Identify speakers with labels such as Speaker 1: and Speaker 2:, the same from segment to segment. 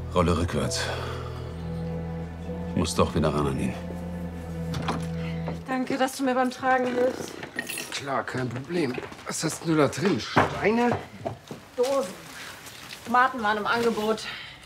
Speaker 1: Rolle rückwärts. Muss doch wieder ran an ihn.
Speaker 2: Danke, dass du mir beim Tragen hilfst.
Speaker 3: Klar, kein Problem. Was hast du da drin? Steine?
Speaker 2: Dosen. Tomaten waren im Angebot.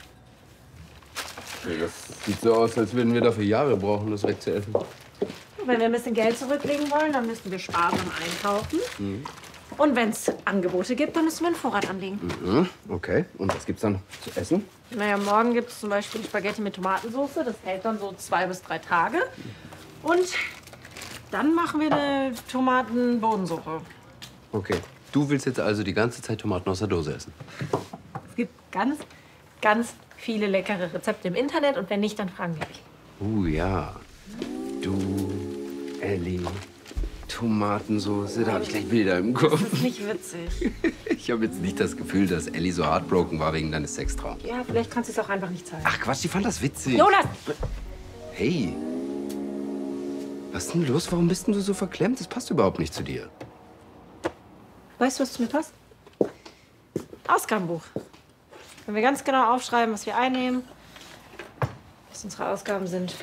Speaker 3: Ja, das sieht so aus, als würden wir dafür Jahre brauchen, das wegzuessen.
Speaker 2: Wenn wir ein bisschen Geld zurücklegen wollen, dann müssen wir sparsam einkaufen. Und wenn es Angebote gibt, dann müssen wir einen Vorrat anlegen.
Speaker 3: Okay, und was gibt's dann zu essen?
Speaker 2: Naja, morgen gibt es zum Beispiel Spaghetti mit Tomatensauce. Das hält dann so 2 bis 3 Tage. Und dann machen wir eine Tomatenbohnensuppe.
Speaker 3: Okay, du willst jetzt also die ganze Zeit Tomaten aus der Dose essen?
Speaker 2: Es gibt ganz, ganz viele leckere Rezepte im Internet. Und wenn nicht, dann fragen wir mich.
Speaker 3: Ja. Du, Ellie, Tomatensoße, da habe ich gleich Bilder im Kopf.
Speaker 2: Das ist nicht witzig.
Speaker 3: Ich habe jetzt nicht das Gefühl, dass Ellie so heartbroken war wegen deines Sextraums.
Speaker 2: Ja, vielleicht kannst du es auch einfach nicht zeigen.
Speaker 3: Ach Quatsch, die fand das witzig.
Speaker 2: Jonas!
Speaker 3: Hey. Was ist denn los? Warum bist denn du so verklemmt? Das passt überhaupt nicht zu dir.
Speaker 2: Weißt du, was zu mir passt? Ausgabenbuch. Wenn wir ganz genau aufschreiben, was wir einnehmen, was unsere Ausgaben sind.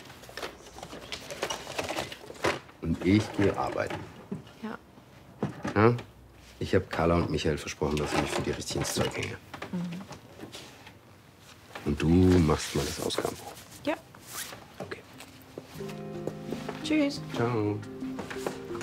Speaker 3: Und ich gehe arbeiten.
Speaker 2: Ja.
Speaker 3: Ja? Ich habe Carla und Michael versprochen, dass ich mich für die richtig ins Zeug hänge. Und du machst mal das Ausgabenbuch.
Speaker 2: Ja.
Speaker 3: Okay.
Speaker 2: Tschüss.
Speaker 3: Ciao.